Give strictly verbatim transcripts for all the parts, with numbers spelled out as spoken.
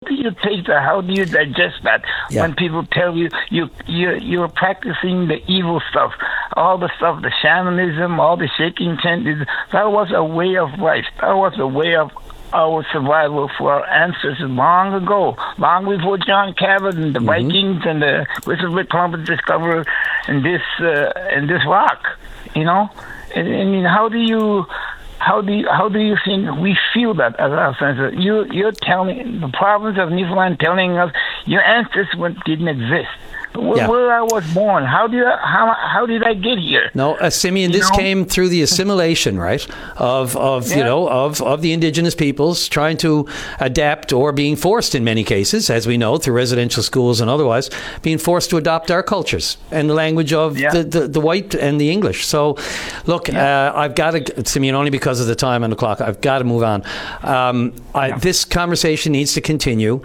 do you take that? How do you digest that Yeah. when people tell you you you you're practicing the evil stuff, all the stuff, the shamanism, all the shaking chanting? That was a way of life. That was a way of our survival for our ancestors long ago, long before John Cabot and the mm-hmm. Vikings and the Christopher Columbus discovered in this uh, in this rock. You know, and, I mean, how do you? How do you, how do you think we feel that as our ancestors? You you're telling the province of Newfoundland telling us your ancestors didn't exist. Where, yeah. where I was born, how did I, how how did I get here? No, uh, Simeon, you this know? came through the assimilation, right? Of of yeah. you know of, of the indigenous peoples trying to adapt, or being forced in many cases, as we know, through residential schools and otherwise, being forced to adopt our cultures and the language of yeah. the, the, the white and the English. So, look, yeah. uh, I've got to, Simeon, only because of the time on the clock, I've got to move on. Um, I, yeah. This conversation needs to continue.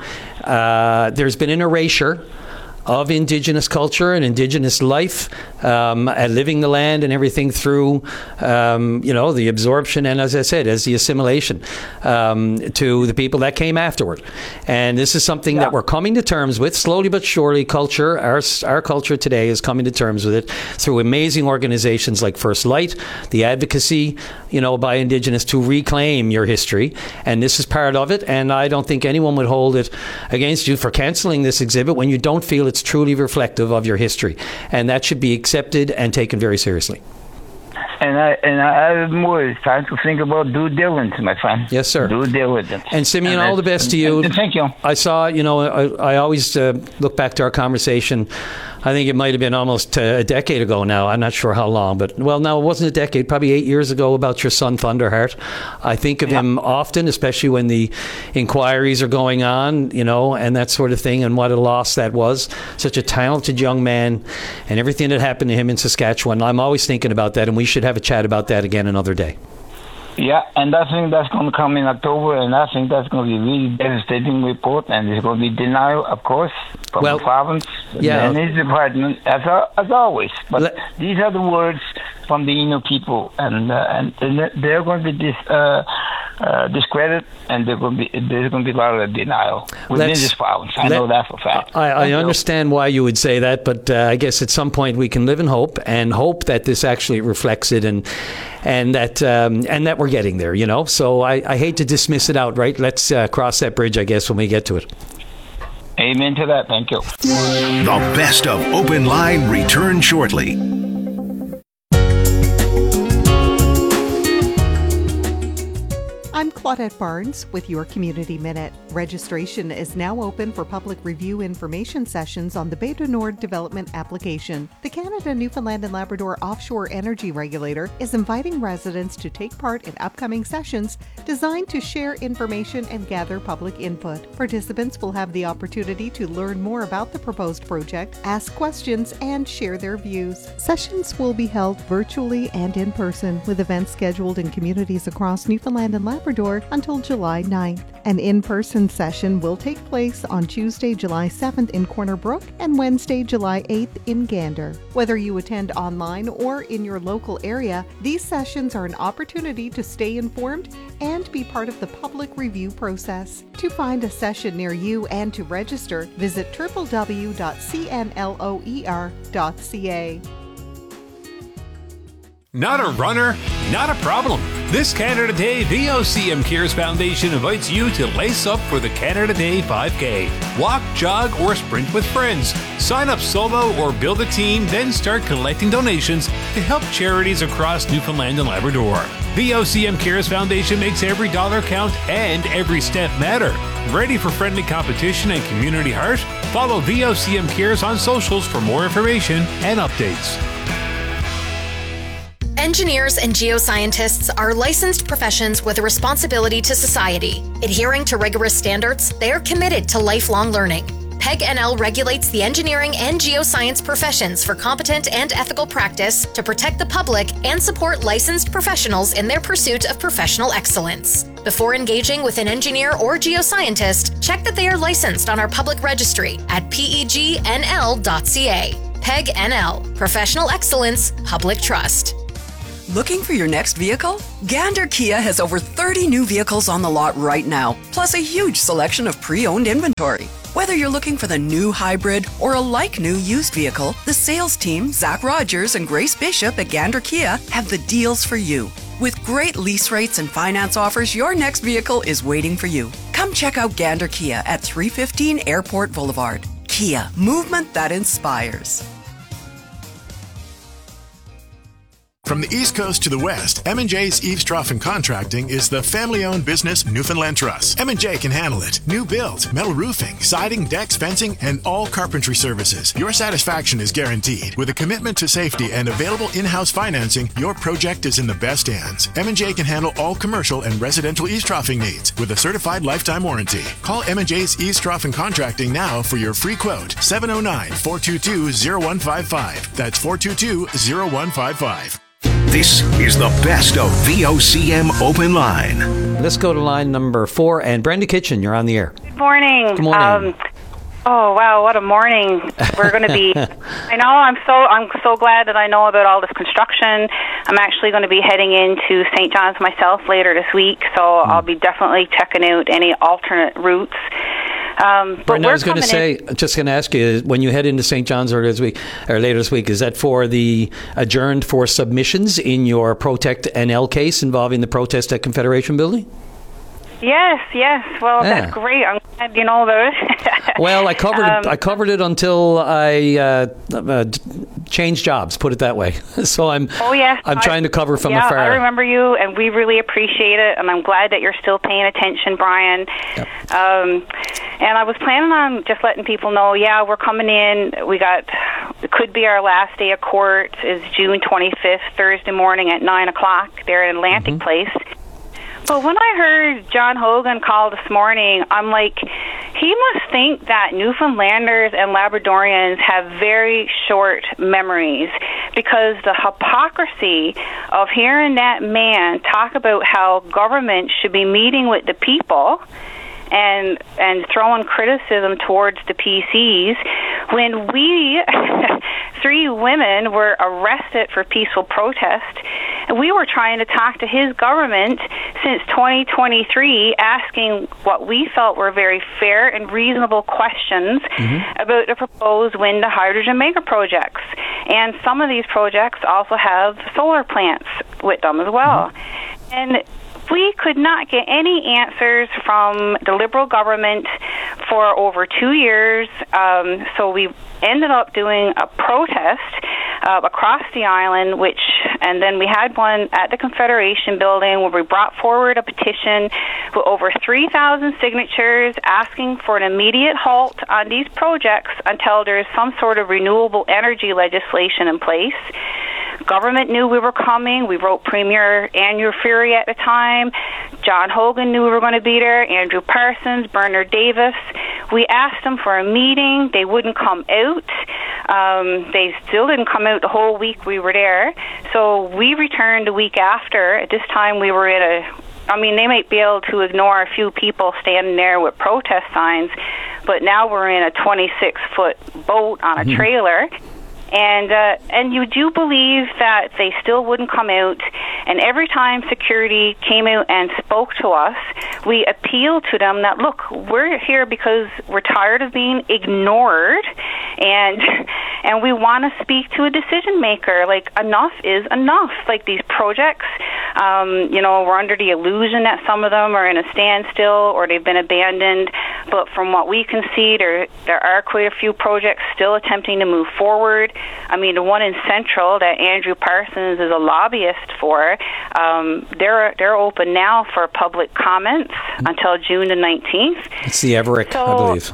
Uh, there's been an erasure of indigenous culture and indigenous life, um, and living the land and everything through, um, you know, the absorption and, as I said, as the assimilation um, to the people that came afterward. And this is something yeah. that we're coming to terms with, slowly but surely. Culture, our our culture today is coming to terms with it through amazing organizations like First Light, the advocacy, you know, by indigenous to reclaim your history. And this is part of it. And I don't think anyone would hold it against you for cancelling this exhibit when you don't feel it's truly reflective of your history, and that should be accepted and taken very seriously. And I and I have more. It's time to think about due diligence, my friend. Yes, sir. Due diligence. And Simeon, and all the best to you. And thank you. I saw, you know, I, I always uh, look back to our conversation. I think it might have been almost uh, a decade ago now. I'm not sure how long, but, well, no, it wasn't a decade, probably eight years ago, about your son, Thunderheart. I think of yeah. him often, especially when the inquiries are going on, you know, and that sort of thing, and what a loss that was. Such a talented young man, and everything that happened to him in Saskatchewan. I'm always thinking about that, and we should have a chat about that again another day. Yeah, and I think that's going to come in October, and I think that's going to be a really devastating report, and there's going to be denial, of course, from well, the province yeah. and his department, as as always. But Le- these are the words from the Innu people, and uh, and, and they're going to be dis, uh, uh, discredited, and they're going to be, there's going to be a lot of denial within Let's, this province. I let, know that for a fact. I, I understand why you would say that, but uh, I guess at some point we can live in hope, and hope that this actually reflects it, and and that um, and that we're getting there, you know. So I, I hate to dismiss it outright. Let's uh, cross that bridge, I guess, when we get to it. Amen to that. Thank you. The best of Open Line return shortly. I'm Claudette Barnes with your Community Minute. Registration is now open for public review information sessions on the Bay du Nord development application. The Canada, Newfoundland and Labrador Offshore Energy Regulator is inviting residents to take part in upcoming sessions designed to share information and gather public input. Participants will have the opportunity to learn more about the proposed project, ask questions, and share their views. Sessions will be held virtually and in person, with events scheduled in communities across Newfoundland and Labrador until July ninth. An in-person session will take place on Tuesday, July seventh in Corner Brook and Wednesday, July eighth in Gander. Whether you attend online or in your local area, these sessions are an opportunity to stay informed and be part of the public review process. To find a session near you and to register, visit w w w dot c n loer dot c a. Not a runner? Not a problem. This Canada Day, the O C M Cares Foundation invites you to lace up for the Canada Day five K. Walk, jog, or sprint with friends. Sign up solo or build a team, then start collecting donations to help charities across Newfoundland and Labrador. The O C M Cares Foundation makes every dollar count and every step matter. Ready for friendly competition and community heart? Follow V O C M Cares on socials for more information and updates. Engineers and geoscientists are licensed professions with a responsibility to society. Adhering to rigorous standards, they are committed to lifelong learning. P E G N L regulates the engineering and geoscience professions for competent and ethical practice to protect the public and support licensed professionals in their pursuit of professional excellence. Before engaging with an engineer or geoscientist, check that they are licensed on our public registry at p e g n l dot c a. P E G N L, Professional Excellence, Public Trust. Looking for your next vehicle? Gander Kia has over thirty new vehicles on the lot right now, plus a huge selection of pre-owned inventory. Whether you're looking for the new hybrid or a like-new used vehicle, the sales team, Zach Rogers and Grace Bishop at Gander Kia, have the deals for you. With great lease rates and finance offers, your next vehicle is waiting for you. Come check out Gander Kia at three fifteen Airport Boulevard. Kia, movement that inspires. From the East Coast to the West, M and J's Eavestrough and Contracting is the family-owned business Newfoundland Trust. M and J can handle it. New builds, metal roofing, siding, decks, fencing, and all carpentry services. Your satisfaction is guaranteed. With a commitment to safety and available in-house financing, your project is in the best hands. M and J can handle all commercial and residential eavesdroughing needs with a certified lifetime warranty. Call M and J's Eavestrough and Contracting now for your free quote. seven oh nine, four two two, oh one five five. That's four two two, oh one five five. This is the best of V O C M Open Line. Let's go to line number four. And Brenda Kitchen, you're on the air. Good morning. Good morning. Um, oh, wow, what a morning we're going to be. I know, I'm so I'm so glad that I know about all this construction. I'm actually going to be heading into Saint John's myself later this week, so mm. I'll be definitely checking out any alternate routes. Um, but Brenda, I was going to say, in, just going to ask you, when you head into Saint John's later this week, or later this week, is that for the adjourned for submissions in your Protect N L case involving the protest at Confederation Building? Yes, yes. Well, yeah. That's great. I'm glad you know about it. Well, I covered um, it, I covered it until I uh, uh, changed jobs. Put it that way. So I'm. Oh yes. I'm I, trying to cover from yeah, afar. I remember you, and we really appreciate it. And I'm glad that you're still paying attention, Brian. Yep. Um, and I was planning on just letting people know. Yeah, we're coming in. We got. It could be our last day of court. Is June twenty-fifth, Thursday morning at nine o'clock. There at Atlantic mm-hmm. Place. But when I heard John Hogan call this morning, I'm like, he must think that Newfoundlanders and Labradorians have very short memories, because the hypocrisy of hearing that man talk about how government should be meeting with the people and and throwing criticism towards the P Cs when we, three women, were arrested for peaceful protest. And we were trying to talk to his government since twenty twenty-three, asking what we felt were very fair and reasonable questions mm-hmm. about the proposed wind to hydrogen mega projects. And some of these projects also have solar plants with them as well. Mm-hmm. And we could not get any answers from the Liberal government for over two years, um, so we ended up doing a protest uh, across the island, which, and then we had one at the Confederation Building where we brought forward a petition with over three thousand signatures asking for an immediate halt on these projects until there is some sort of renewable energy legislation in place. Government knew we were coming. We wrote Premier Andrew Furey at the time. John Hogan knew we were going to be there. Andrew Parsons, Bernard Davis. We asked them for a meeting. They wouldn't come out. Um, they still didn't come out the whole week we were there. So we returned the week after. At this time, we were in a... I mean, they might be able to ignore a few people standing there with protest signs, but now we're in a twenty-six foot boat on a trailer. And uh, and you do believe that they still wouldn't come out. And every time security came out and spoke to us, we appealed to them that, look, we're here because we're tired of being ignored, and and we want to speak to a decision maker. Like, enough is enough. Like, these projects, um, you know, we're under the illusion that some of them are in a standstill or they've been abandoned. But from what we can see, there there are quite a few projects still attempting to move forward. I mean, the one in Central that Andrew Parsons is a lobbyist for, um, they're they're open now for public comments until June the nineteenth. It's the Everick, so, I believe.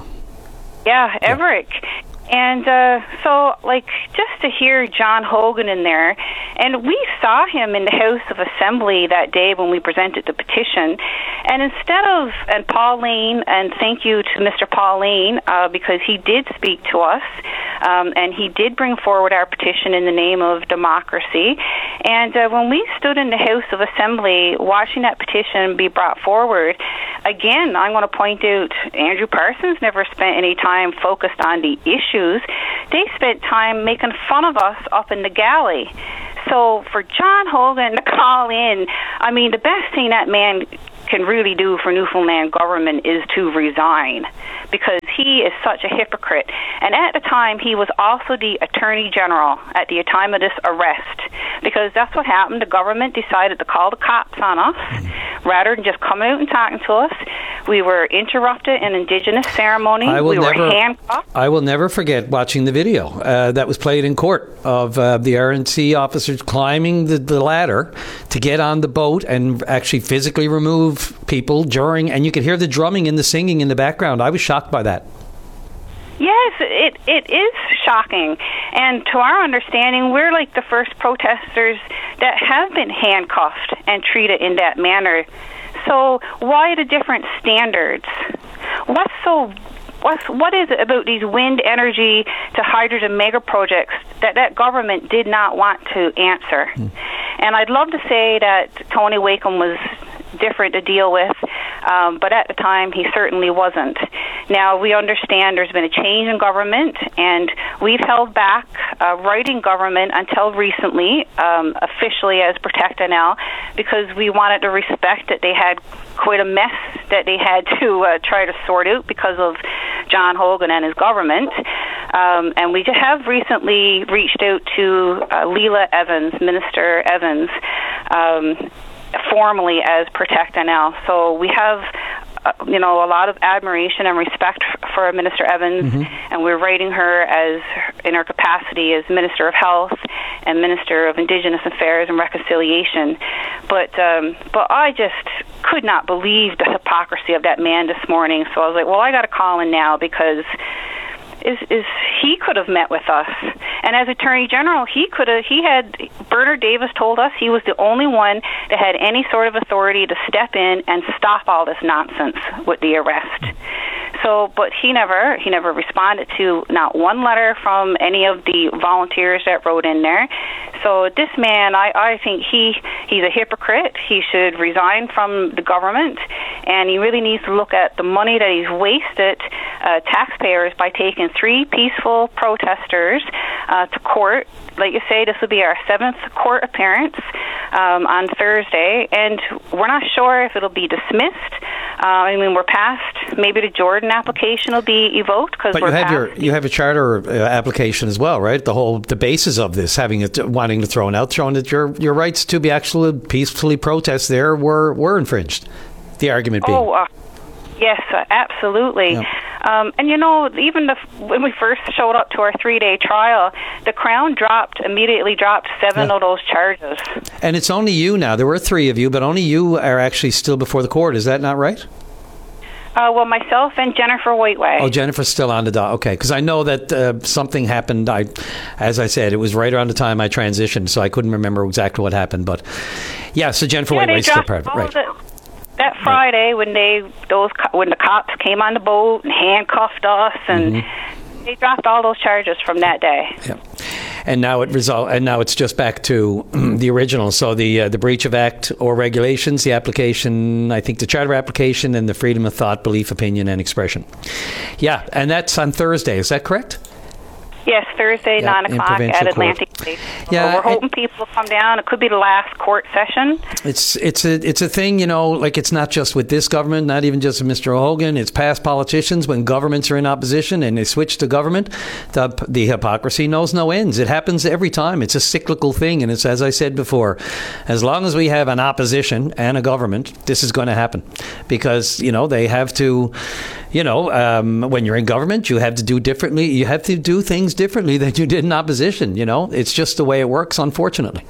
Yeah, Everick. Yeah. And uh, so, like, just to hear John Hogan in there, and we saw him in the House of Assembly that day when we presented the petition, and instead of, and Paul Lane, and thank you to Mister Paul Lane, uh, because he did speak to us, um, and he did bring forward our petition in the name of democracy. And uh, when we stood in the House of Assembly watching that petition be brought forward, again, I'm going to point out, Andrew Parsons never spent any time focused on the issue. They spent time making fun of us up in the galley. So for John Hogan to call in, I mean, the best thing that man can really do for Newfoundland government is to resign, because he is such a hypocrite. And at the time, he was also the Attorney General at the time of this arrest, because that's what happened. The government decided to call the cops on us rather than just coming out and talking to us. We were interrupted in Indigenous ceremony. I will we never, were handcuffed. I will never forget watching the video uh, that was played in court of uh, the R N C officers climbing the, the ladder to get on the boat and actually physically remove people during, and you could hear the drumming and the singing in the background. I was shocked by that. Yes, it it is shocking. And to our understanding, we're like the first protesters that have been handcuffed and treated in that manner. So why the different standards? What's so what's what is it about these wind energy to hydrogen mega projects that that government did not want to answer? Mm. And I'd love to say that Tony Wakeham was different to deal with, um, but at the time he certainly wasn't. Now we understand there's been a change in government, and we've held back uh, writing government until recently, um, officially as Protect N L, because we wanted to respect that they had quite a mess that they had to uh, try to sort out because of John Hogan and his government. Um, and we just have recently reached out to uh, Leela Evans, Minister Evans, um, formally as Protect N L. So we have, uh, you know, a lot of admiration and respect f- for Minister Evans, mm-hmm. and we're writing her as in her capacity as Minister of Health and Minister of Indigenous Affairs and Reconciliation. But um, but I just could not believe the hypocrisy of that man this morning. So I was like, well, I got to call in now, because Is, is he could have met with us, and as Attorney General, he could have. He had Bernard Davis told us he was the only one that had any sort of authority to step in and stop all this nonsense with the arrest. So, but he never he never responded to not one letter from any of the volunteers that wrote in there. So this man, I, I think he he's a hypocrite. He should resign from the government, and he really needs to look at the money that he's wasted uh, taxpayers by taking three peaceful protesters uh, to court. Like you say, this will be our seventh court appearance um, on Thursday, and we're not sure if it'll be dismissed. Uh, I mean, we're past, maybe the Jordan application will be evoked because but we're you have past. your you have a charter uh, application as well, right? The whole the basis of this, having it wanting to throw it out, showing that your your rights to be actually peacefully protest there were were infringed. The argument being. Oh, uh, yes, uh, absolutely. Yeah. Um, and, you know, even the, when we first showed up to our three-day trial, the Crown dropped, immediately dropped seven yeah. of those charges. And it's only you now. There were three of you, but only you are actually still before the court. Is that not right? Uh, well, myself and Jennifer Whiteway. Oh, Jennifer's still on the dock. Okay, because I know that uh, something happened. I, as I said, it was right around the time I transitioned, so I couldn't remember exactly what happened. But, yeah, so Jennifer yeah, Whiteway's still private. Right. The- That Friday, when they those when the cops came on the boat and handcuffed us, and mm-hmm. they dropped all those charges from that day. Yeah, and now it result, and now it's just back to the original. So the uh, the breach of act or regulations, the application, I think the charter application, and the freedom of thought, belief, opinion, and expression. Yeah, and that's on Thursday. Is that correct? Yes, Thursday, yeah, nine o'clock at Atlantic State. Yeah, so we're hoping people will come down. It could be the last court session. It's it's a it's a thing, you know. Like it's not just with this government, not even just with Mister Hogan. It's past politicians. When governments are in opposition and they switch to government, the the hypocrisy knows no ends. It happens every time. It's a cyclical thing, and it's as I said before. As long as we have an opposition and a government, this is going to happen, because you know they have to. You know, um, when you're in government, you have to do differently. You have to do things differently than you did in opposition. You know, it's just the way it works, unfortunately.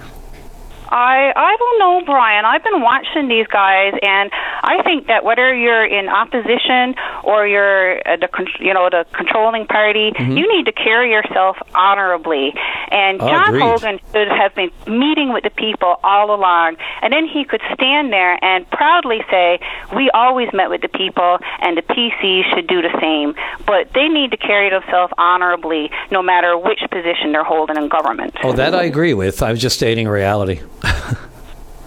I I don't know, Brian. I've been watching these guys, and I think that whether you're in opposition or you're uh, the you know the controlling party, mm-hmm. you need to carry yourself honorably. And oh, John agreed. Hogan should have been meeting with the people all along, and then he could stand there and proudly say, "We always met with the people, and the P C should do the same." But they need to carry themselves honorably, no matter which position they're holding in government. Oh, that I agree with. I was just stating a reality.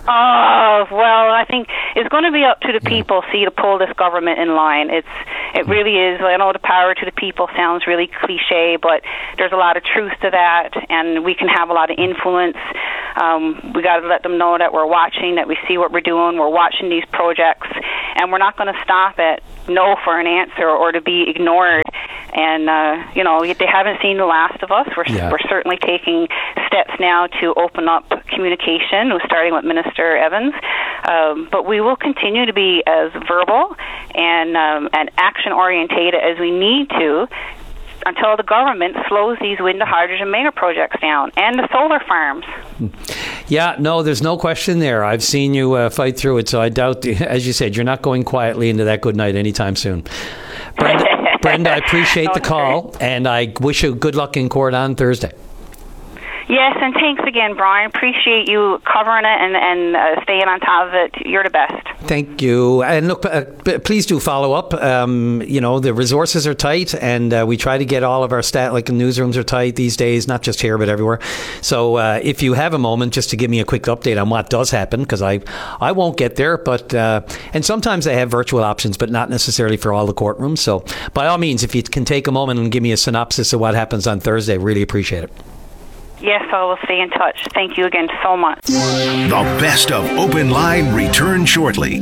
Oh, well, I think it's going to be up to the people, see, to pull this government in line. It's It really is. I know the power to the people sounds really cliche, but there's a lot of truth to that, and we can have a lot of influence. Um, we got to let them know that we're watching, that we see what we're doing, we're watching these projects, and we're not going to stop at no for an answer or to be ignored. And, uh, you know, they haven't seen the last of us. We're, yeah. we're certainly taking steps now to open up communication, starting with Minister Evans. Um, but we will continue to be as verbal and, um, and action-orientated as we need to until the government slows these wind to hydrogen mega projects down and the solar farms. Yeah, no, there's no question there. I've seen you uh, fight through it, so I doubt, as you said, you're not going quietly into that good night anytime soon. Brenda, Brenda, I appreciate no, the call, great. And I wish you good luck in court on Thursday. Yes, and thanks again, Brian. Appreciate you covering it and, and uh, staying on top of it. You're the best. Thank you. And look, uh, please do follow up. Um, you know, the resources are tight, and uh, we try to get all of our stat, like the newsrooms are tight these days, not just here, but everywhere. So uh, if you have a moment just to give me a quick update on what does happen, because I, I won't get there, but uh, and sometimes they have virtual options, but not necessarily for all the courtrooms. So by all means, if you can take a moment and give me a synopsis of what happens on Thursday, really appreciate it. Yes, I will stay in touch. Thank you again so much. The best of Open Line return shortly.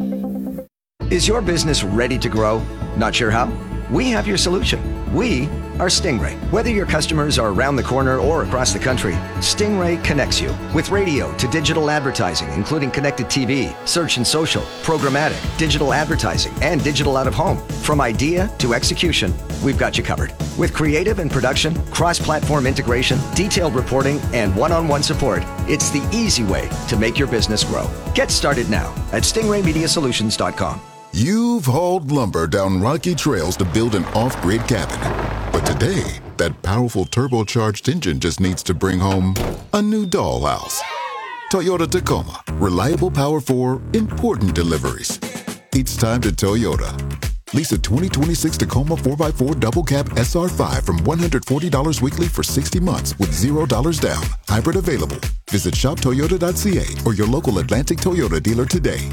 Is your business ready to grow? Not sure how? We have your solution. We are Stingray. Whether your customers are around the corner or across the country, Stingray connects you with radio to digital advertising, including connected T V, search and social, programmatic, digital advertising, and digital out of home. From idea to execution, we've got you covered. With creative and production, cross-platform integration, detailed reporting, and one-on-one support, it's the easy way to make your business grow. Get started now at stingray media solutions dot com. You've hauled lumber down rocky trails to build an off-grid cabin. But today, that powerful turbocharged engine just needs to bring home a new dollhouse. Toyota Tacoma. Reliable power for important deliveries. It's time to Toyota. Lease a twenty twenty-six Tacoma four by four double cab S R five from one hundred forty dollars weekly for sixty months with zero dollars down. Hybrid available. Visit shop toyota dot c a or your local Atlantic Toyota dealer today.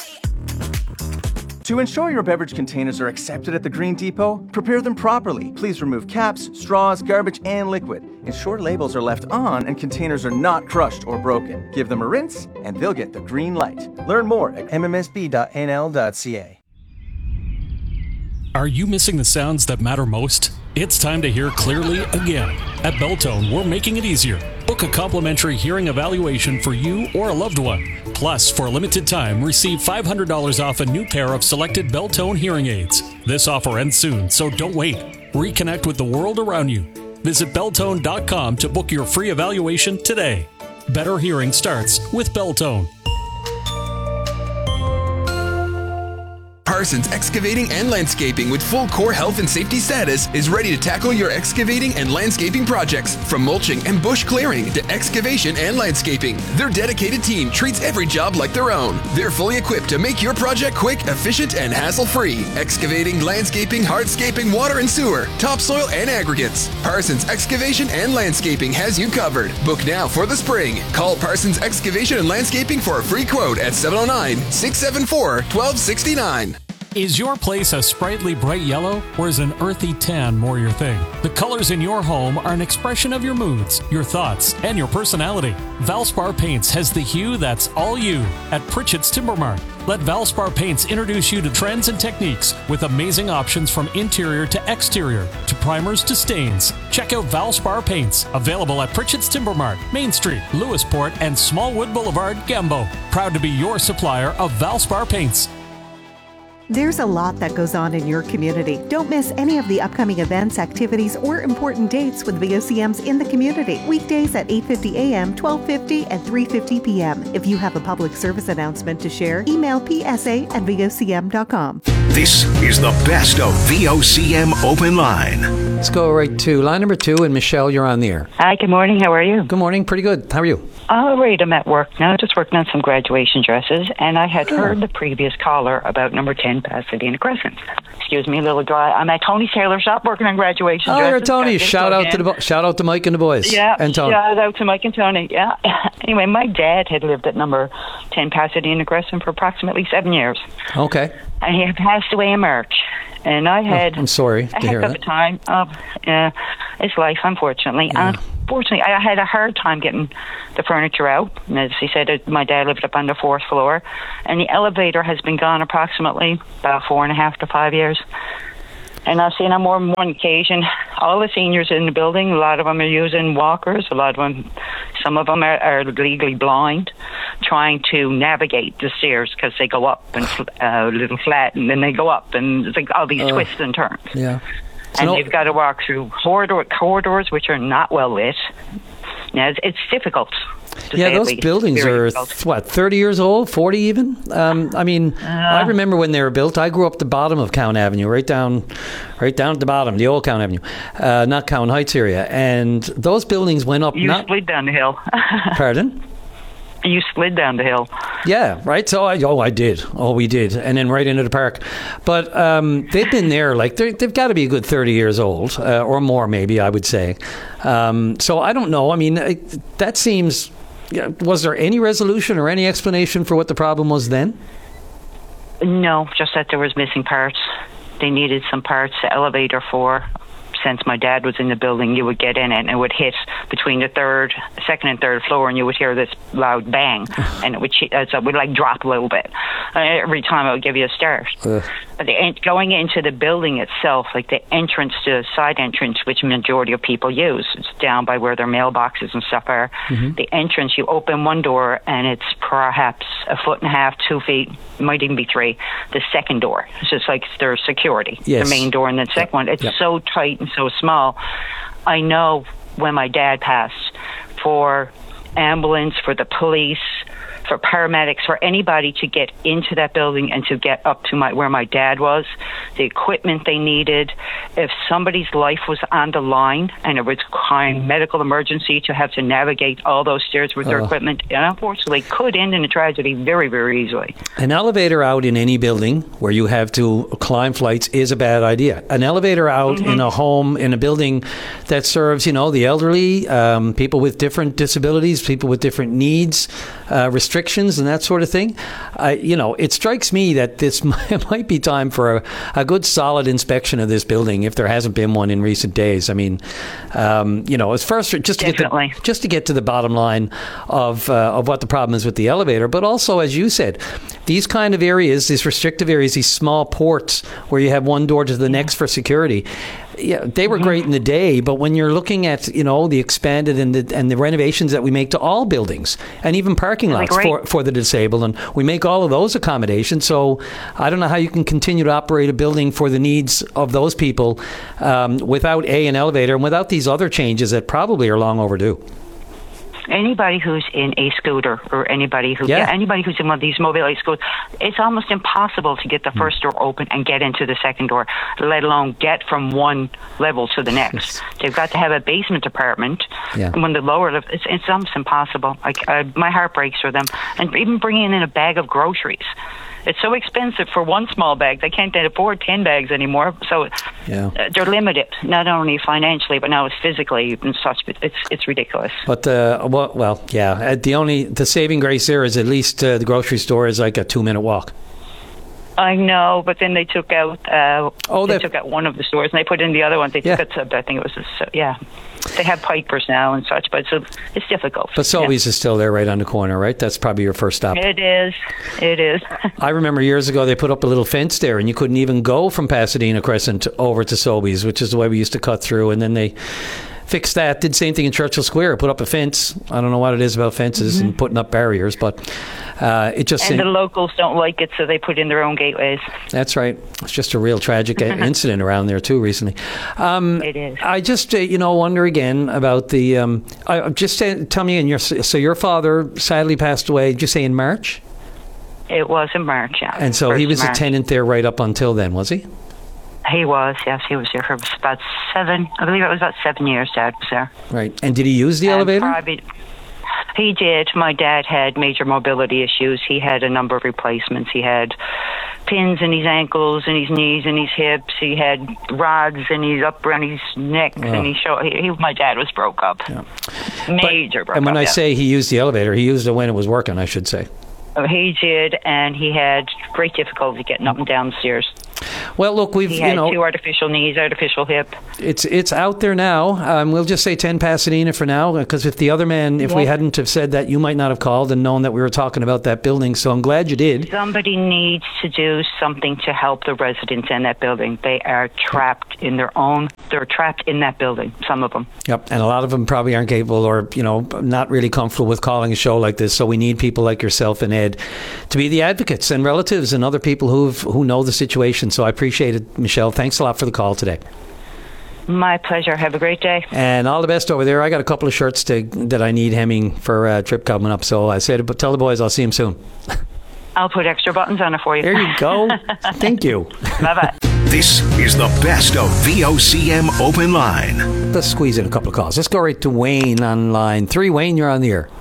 To ensure your beverage containers are accepted at the Green Depot, prepare them properly. Please remove caps, straws, garbage, and liquid. Ensure labels are left on and containers are not crushed or broken. Give them a rinse, and they'll get the green light. Learn more at m m s b dot n l dot c a. Are you missing the sounds that matter most? It's time to hear clearly again. At Belltone, we're making it easier. Book a complimentary hearing evaluation for you or a loved one. Plus, for a limited time, receive five hundred dollars off a new pair of selected Belltone hearing aids. This offer ends soon, so don't wait. Reconnect with the world around you. Visit Belltone dot com to book your free evaluation today. Better hearing starts with Belltone. Parsons Excavating and Landscaping with full core health and safety status is ready to tackle your excavating and landscaping projects. From mulching and bush clearing to excavation and landscaping, their dedicated team treats every job like their own. They're fully equipped to make your project quick, efficient, and hassle-free. Excavating, landscaping, hardscaping, water and sewer, topsoil, and aggregates. Parsons Excavation and Landscaping has you covered. Book now for the spring. Call Parsons Excavation and Landscaping for a free quote at seven oh nine, six seven four, one two six nine. Is your place a sprightly bright yellow, or is an earthy tan more your thing? The colors in your home are an expression of your moods, your thoughts, and your personality. Valspar Paints has the hue that's all you at Pritchett's Timber Mart. Let Valspar Paints introduce you to trends and techniques with amazing options from interior to exterior, to primers to stains. Check out Valspar Paints, available at Pritchett's Timber Mart, Main Street, Lewisport, and Smallwood Boulevard, Gambo. Proud to be your supplier of Valspar Paints. There's a lot that goes on in your community. Don't miss any of the upcoming events, activities, or important dates with V O C Ms in the community. Weekdays at eight fifty a.m., twelve fifty, and three fifty p.m. If you have a public service announcement to share, email p s a at v o c m dot com. This is the best of V O C M Open Line. Let's go right to line number two, and Michelle, you're on the air. Hi, good morning. How are you? Good morning. Pretty good. How are you? All right. I'm at work now, just working on some graduation dresses, and I had heard the previous caller about number ten ten Pasadena Crescent. Excuse me, a little dry. I'm at Tony's Tailor Shop working on graduation Oh, dresses. you're Tony. Gotta Shout out in. to the bo- shout out to Mike and the boys. Yeah, and Tony. shout out to Mike and Tony. Yeah. Anyway, my dad had lived at number ten Pasadena Crescent for approximately seven years, Okay. and he had passed away in March. And I had Oh, I'm sorry a to hear heck of that. a time. Of, uh, it's life, unfortunately. Yeah. Unfortunately, I had a hard time getting the furniture out. And as he said, my dad lived up on the fourth floor, and the elevator has been gone approximately about four and a half to five years. And I've seen on more than one occasion, all the seniors in the building, a lot of them are using walkers, a lot of them, some of them are, are legally blind, trying to navigate the stairs because they go up and uh, a little flat, and then they go up, and it's like all these Uh, twists and turns. Yeah. And no- they've got to walk through corridor, corridors which are not well lit. Now, it's, it's difficult. to Yeah, say at those least. buildings Very are, difficult. th- what, thirty years old, forty even? Um, I mean, I remember when they were built. I grew up the bottom of Count Avenue, right down right down at the bottom, the old Count Avenue, uh, not Count Heights area. And those buildings went up... You not, slid down the hill. Pardon? You slid down the hill. Yeah, right. So I, oh, I did. Oh, we did, and then right into the park. But um, they've been there like they're- they've got to be a good thirty years old, uh, or more, maybe I would say. Um, so I don't know. I mean, it, that seems. Yeah, was there any resolution or any explanation for what the problem was then? No, just that there was missing parts. They needed some parts, the elevator for. Since my dad was in the building, you would get in it and it would hit between the third, second and third floor, and you would hear this loud bang, and it would uh, so it would like drop a little bit. Uh, every time it would give you a start. Ugh. But the, going into the building itself, like the entrance to the side entrance, which majority of people use, it's down by where their mailboxes and stuff are. Mhm. The entrance, you open one door and it's perhaps a foot and a half, two feet, might even be three. The second door, it's just like there's security. Yes. The main door and the second one, it's Yep. so tight and so small. I know when my dad passed, for ambulance, for the police, for paramedics, for anybody to get into that building and to get up to my where my dad was, the equipment they needed. If somebody's life was on the line and it was a crime, medical emergency, to have to navigate all those stairs with their Oh. equipment, and unfortunately could end in a tragedy very, very easily. An elevator out in any building where you have to climb flights is a bad idea. An elevator out Mm-hmm. in a home, in a building that serves, you know, the elderly, um, people with different disabilities, people with different needs, uh, restrictions and that sort of thing. I, you know, it strikes me that this might, might be time for a, a good solid inspection of this building if there hasn't been one in recent days. I mean, um, you know, as first just to Definitely. get the, just to get to the bottom line of uh, of what the problem is with the elevator, but also, as you said, these kind of areas, these restrictive areas, these small ports where you have one door to the next for security. Yeah, they were great in the day, but when you're looking at, you know, the expanded and the and the renovations that we make to all buildings and even parking They're lots great. for, for the disabled, and we make all of those accommodations. So I don't know how you can continue to operate a building for the needs of those people um, without a an elevator and without these other changes that probably are long overdue. Anybody who's in a scooter or anybody who Yeah. yeah, anybody who's in one of these mobility scooters, it's almost impossible to get the first door open and get into the second door, let alone get from one level to the next. They've got to have a basement apartment. Yeah. And when the lower level, it's, it's almost impossible. Like uh, my heart breaks for them. And even bringing in a bag of groceries. It's so expensive for one small bag. They can't afford ten bags anymore. So Yeah. uh, they're limited, not only financially, but now it's physically and such. It's it's ridiculous. But uh, well, well, yeah. uh, The only the saving grace there is at least uh, the grocery store is like a two minute walk. I know, but then they took out. Uh, Oh, they they- took out one of the stores and they put in the other one. They took Yeah. it to, I think it was, a, so- yeah. They have Pipers now and such, but it's, it's difficult. But Sobeys is still there, right on the corner, right? That's probably your first stop. Yeah. It is. It is. I remember years ago they put up a little fence there, and you couldn't even go from Pasadena Crescent over to Sobeys, which is the way we used to cut through. And then they fixed that. Did the same thing in Churchill Square. Put up a fence. I don't know what it is about fences Mm-hmm. and putting up barriers, but uh, it just and seemed, the locals don't like it, so they put in their own gateways. that's right. It's just a real tragic incident around there too recently. Um, It is. I just uh, you know wonder again about the. Um, I, just say, tell me, in your so your father sadly passed away. Did you say in March? It was in March, yeah. And so he First was a March. tenant there right up until then, was he? He was, yes. He was there for about seven, I believe it was about seven years, Dad was there. Right. And did he use the And elevator? private- He did. My dad had major mobility issues. He had a number of replacements. He had pins in his ankles and his knees and his hips. He had rods in his up around his neck, oh. and he showed. He, he, my dad was broke up, yeah. major but, broke And when up, I yeah. say he used the elevator, he used it when it was working, I should say. Oh, he did, and he had great difficulty getting up and down the stairs. Well, look, we've he had you know two artificial knees, artificial hip. It's it's out there now. Um, we'll just say ten Pasadena for now, because if the other man, if yeah. we hadn't have said that, you might not have called and known that we were talking about that building. So I'm glad you did. Somebody needs to do something to help the residents in that building. They are trapped in their own. They're trapped in that building. Some of them. Yep, and a lot of them probably aren't capable, or you know, not really comfortable with calling a show like this. So we need people like yourself and Ed to be the advocates and relatives and other people who've who know the situation. So I appreciate it, Michelle. Thanks a lot for the call today. My pleasure. Have a great day. And all the best over there. I got a couple of shirts to, that I need hemming for a trip coming up. So I said, but tell the boys I'll see them soon. I'll put extra buttons on it for you. There you go. Thank you. Bye-bye. This is the best of V O C M Open Line. Let's squeeze in a couple of calls. Let's go right to Wayne on line three. Wayne, you're on the air.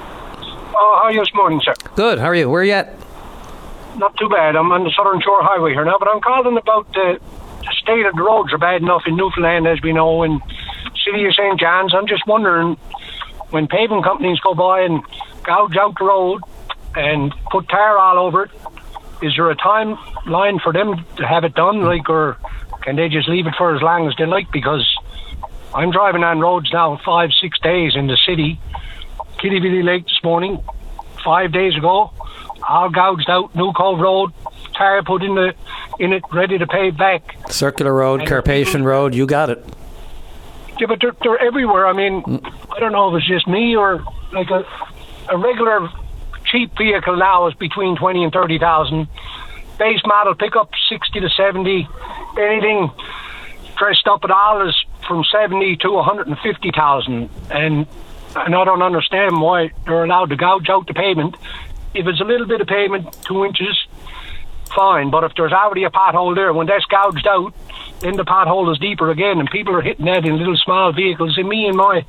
Oh, how are you this morning, sir? Good. How are you? Where are you at? Not too bad. I'm on the Southern Shore Highway here now, but I'm calling about the, the state of the roads are bad enough in Newfoundland, as we know, in City of Saint John's. I'm just wondering, when paving companies go by and gouge out the road and put tar all over it, is there a timeline for them to have it done, like, or can they just leave it for as long as they like? Because I'm driving on roads now five, six days in the city. Killybilly Lake this morning, five days ago, all gouged out, New Cove Road, tar put in the in it, ready to pave back. Circular Road, and Carpathian Road, you got it. Yeah, but they're, they're everywhere. I mean, mm. I don't know if it's just me or like a a regular cheap vehicle now is between twenty and thirty thousand. Base model pickup sixty to seventy. Anything dressed up at all is from seventy to one hundred and fifty thousand. And and I don't understand why they're allowed to gouge out the pavement. If it's a little bit of pavement, two inches, fine. But if there's already a pothole there, when that's gouged out, then the pothole is deeper again, and people are hitting that in little small vehicles. And me and my,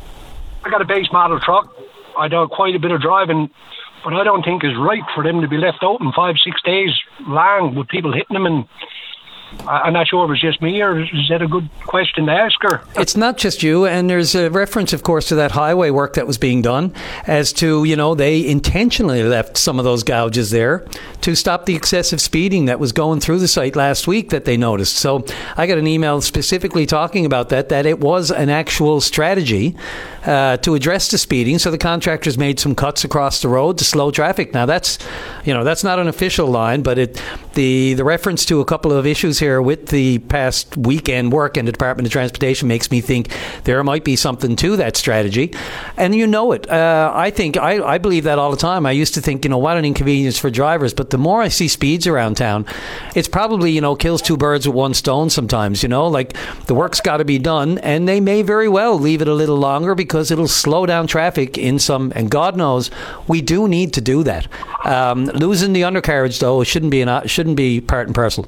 I got a base model truck. I do quite a bit of driving, but I don't think it's right for them to be left open five, six days long with people hitting them. And I'm not sure if it's just me, or is that a good question to ask her? It's not just you, and there's a reference, of course, to that highway work that was being done as to, you know, they intentionally left some of those gouges there to stop the excessive speeding that was going through the site last week that they noticed. So I got an email specifically talking about that, that it was an actual strategy uh, to address the speeding. So the contractors made some cuts across the road to slow traffic. Now that's, you know, that's not an official line, but it the the reference to a couple of issues here with the past weekend work in the Department of Transportation makes me think there might be something to that strategy. And you know it. Uh, I think, I, I believe that all the time. I used to think, you know, what an inconvenience for drivers. But the more I see speeds around town, it's probably, you know, kills two birds with one stone sometimes, you know, like the work's got to be done, and they may very well leave it a little longer because it'll slow down traffic in some, and God knows we do need to do that. Um, losing the undercarriage, though, shouldn't be an, shouldn't be part and parcel.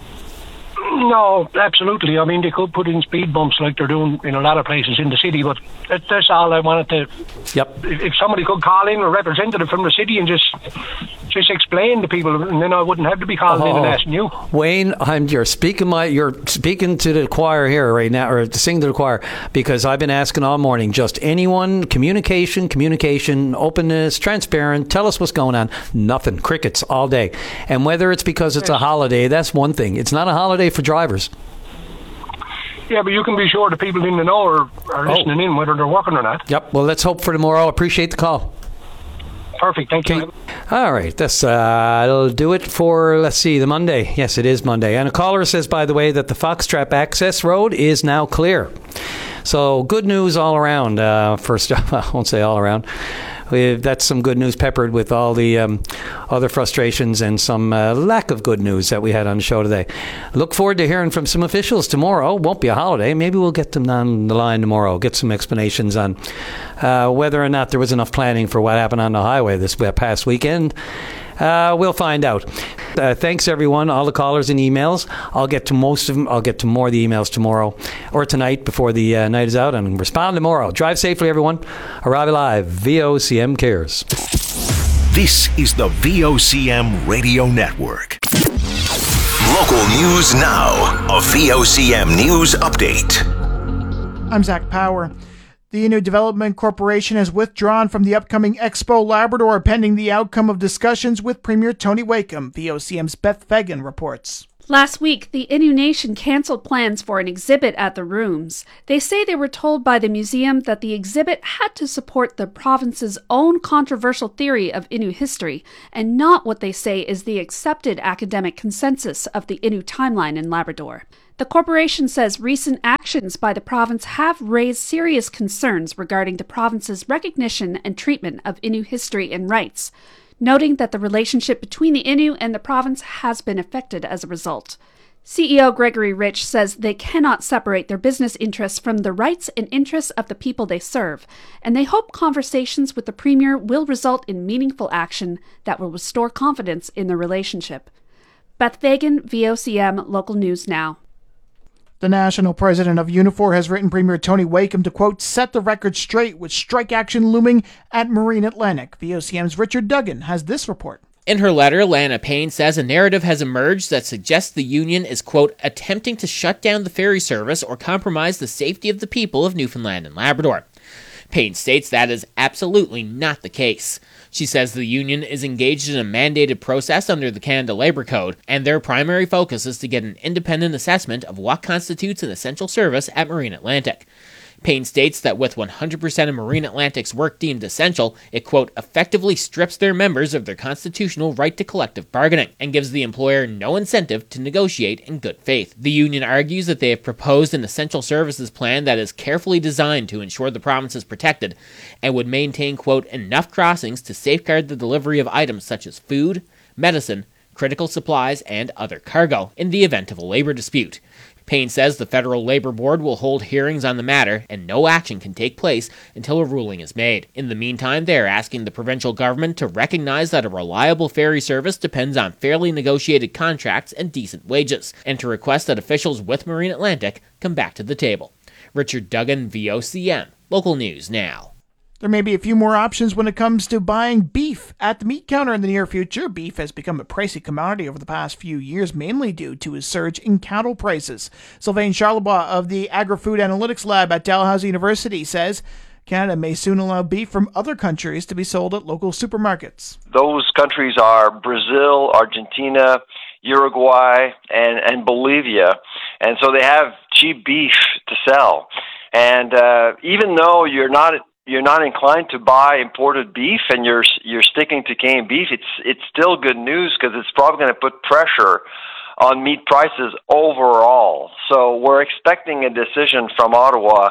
No, absolutely. I mean, they could put in speed bumps like they're doing in a lot of places in the city, but that, that's all I wanted to... Yep. If, if somebody could call in, a representative from the city, and just just explain to people, and then I wouldn't have to be calling oh, in and asking you. Wayne, I'm you're speaking my you're speaking to the choir here right now, or to sing to the choir, because I've been asking all morning. Just anyone, communication, communication, openness, transparent. Tell us what's going on. Nothing. Crickets all day. And whether it's because it's yes. a holiday, that's one thing. It's not a holiday for drivers. Yeah, but you can be sure the people in the know are, are listening oh. in, whether they're working or not. Yep. Well, let's hope for tomorrow. Appreciate the call. Perfect. Thank you. Okay. All right. That's, uh, that'll do it for, let's see, the Monday. Yes, it is Monday. And a caller says, by the way, that the Foxtrap Access Road is now clear. So good news all around. Uh, first, I won't say all around. We've, that's some good news peppered with all the um, other frustrations and some uh, lack of good news that we had on the show today. Look forward to hearing from some officials tomorrow. Won't be a holiday. Maybe we'll get them on the line tomorrow, get some explanations on uh, whether or not there was enough planning for what happened on the highway this past weekend. Uh, we'll find out. Uh, thanks, everyone, all the callers and emails. I'll get to most of them. I'll get to more of the emails tomorrow or tonight before the uh, night is out, and respond tomorrow. Drive safely, everyone. Arrive Alive, V O C M cares. This is the V O C M Radio Network. Local news now. A V O C M News Update. I'm Zach Power. The Innu Development Corporation has withdrawn from the upcoming Expo Labrador pending the outcome of discussions with Premier Tony Wakeham. V O C M's Beth Fagan reports. Last week, the Innu Nation cancelled plans for an exhibit at the Rooms. They say they were told by the museum that the exhibit had to support the province's own controversial theory of Innu history, and not what they say is the accepted academic consensus of the Innu timeline in Labrador. The corporation says recent actions by the province have raised serious concerns regarding the province's recognition and treatment of Innu history and rights, noting that the relationship between the Innu and the province has been affected as a result. C E O Gregory Rich says they cannot separate their business interests from the rights and interests of the people they serve, and they hope conversations with the Premier will result in meaningful action that will restore confidence in the relationship. Beth Fagan, V O C M Local News Now. The national president of Unifor has written Premier Tony Wakeham to, quote, set the record straight with strike action looming at Marine Atlantic. V O C M's Richard Duggan has this report. In her letter, Lana Payne says a narrative has emerged that suggests the union is, quote, attempting to shut down the ferry service or compromise the safety of the people of Newfoundland and Labrador. Payne states that is absolutely not the case. She says the union is engaged in a mandated process under the Canada Labour Code, and their primary focus is to get an independent assessment of what constitutes an essential service at Marine Atlantic. Payne states that with one hundred percent of Marine Atlantic's work deemed essential, it, quote, effectively strips their members of their constitutional right to collective bargaining and gives the employer no incentive to negotiate in good faith. The union argues that they have proposed an essential services plan that is carefully designed to ensure the province is protected and would maintain, quote, enough crossings to safeguard the delivery of items such as food, medicine, critical supplies, and other cargo in the event of a labor dispute. Payne says the Federal Labor Board will hold hearings on the matter and no action can take place until a ruling is made. In the meantime, they are asking the provincial government to recognize that a reliable ferry service depends on fairly negotiated contracts and decent wages, and to request that officials with Marine Atlantic come back to the table. Richard Duggan, V O C M, Local News Now. There may be a few more options when it comes to buying beef at the meat counter in the near future. Beef has become a pricey commodity over the past few years, mainly due to a surge in cattle prices. Sylvain Charlebois of the Agri-Food Analytics Lab at Dalhousie University says Canada may soon allow beef from other countries to be sold at local supermarkets. Those countries are Brazil, Argentina, Uruguay, and, and Bolivia, and so they have cheap beef to sell. And uh, even though you're not you're not inclined to buy imported beef and you're you're sticking to canned beef, it's it's still good news because it's probably going to put pressure on meat prices overall. So we're expecting a decision from Ottawa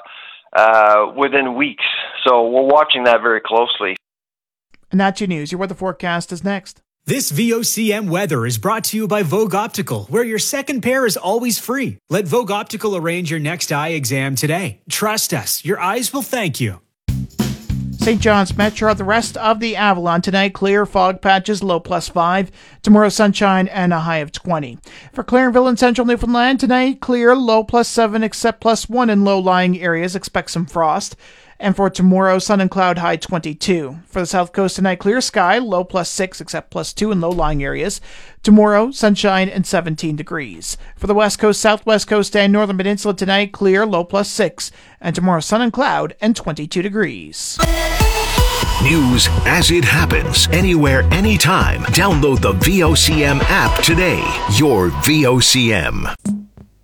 uh, within weeks. So we're watching that very closely. And that's your news. Your weather forecast is next. This V O C M weather is brought to you by Vogue Optical, where your second pair is always free. Let Vogue Optical arrange your next eye exam today. Trust us, your eyes will thank you. Saint John's Metro, the rest of the Avalon tonight, clear, fog patches, low plus five. Tomorrow, sunshine and a high of twenty. For Clarenville and Central Newfoundland, tonight, clear, low plus seven, except plus one in low-lying areas. Expect some frost. And for tomorrow, sun and cloud, high twenty-two. For the South Coast tonight, clear sky, low plus six, except plus two in low-lying areas. Tomorrow, sunshine and seventeen degrees. For the West Coast, Southwest Coast, and Northern Peninsula tonight, clear, low plus six. And tomorrow, sun and cloud and twenty-two degrees. News as it happens, anywhere, anytime. Download the V O C M app today. Your V O C M.